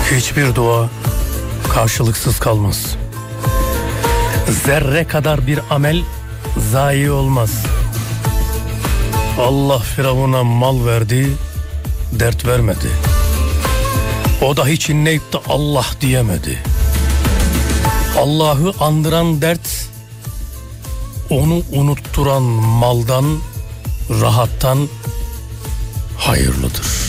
Hiçbir dua karşılıksız kalmaz. Zerre kadar bir amel zayi olmaz. Allah Firavun'a mal verdi, dert vermedi. O da hiç inleyip de Allah diyemedi. Allah'ı andıran dert, onu unutturan maldan, rahattan hayırlıdır.